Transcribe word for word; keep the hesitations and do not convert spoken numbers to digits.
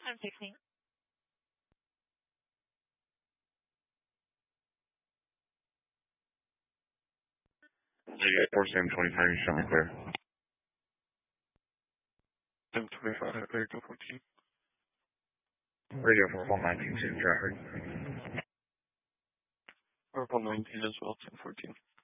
I'm fixing. Yeah, four Sam twenty-five, you show me clear. Sam twenty-five, radio fourteen. Radio for one nineteen, same traffic. Purple nineteen as well, ten fourteen.